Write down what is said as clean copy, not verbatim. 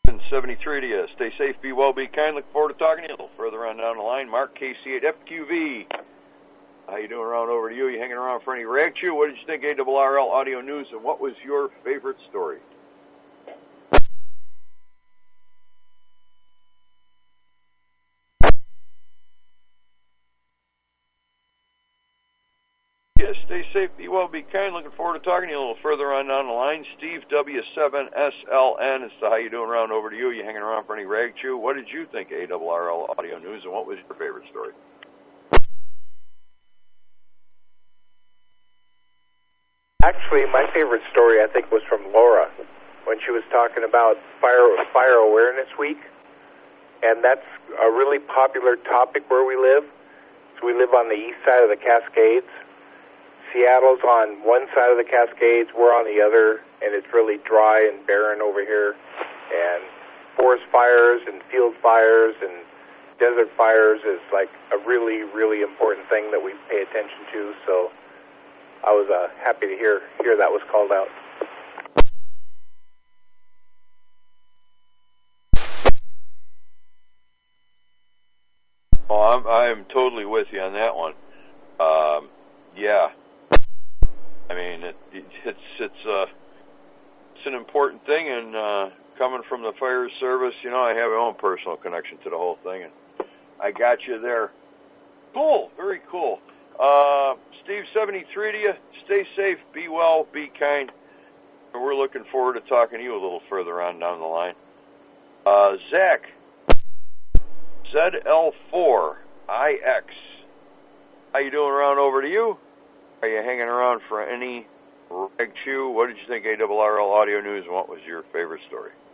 73 to you. Stay safe, be well, be kind. Look forward to talking to you a little further on down the line. Mark, KC8FQV. How you doing around over to you? You hanging around for any reaction? What did you think, ARRL Audio News, and what was your favorite story? Yes, stay safe, be well, be kind. Looking forward to talking to you a little further on down the line. Steve W7SLN is how you doing around over to you? You hanging around for any rag chew? What did you think, ARRL Audio News, and what was your favorite story? Actually, my favorite story, I think, was from Laura when she was talking about Fire Awareness Week, and that's a really popular topic where we live. So we live on the east side of the Cascades. Seattle's on one side of the Cascades, we're on the other, and it's really dry and barren over here. And forest fires and field fires and desert fires is like a really, really important thing that we pay attention to. So I was happy to hear that was called out. Well, I'm totally with you on that one. Yeah. I mean, it's an important thing, and coming from the fire service, you know, I have my own personal connection to the whole thing, and I got you there. Cool, very cool. Steve 73 to you. Stay safe, be well, be kind, and we're looking forward to talking to you a little further on down the line. Zach ZL4IX. How you doing around over to you? Are you hanging around for any rag chew? What did you think, ARRL Audio News, and what was your favorite story?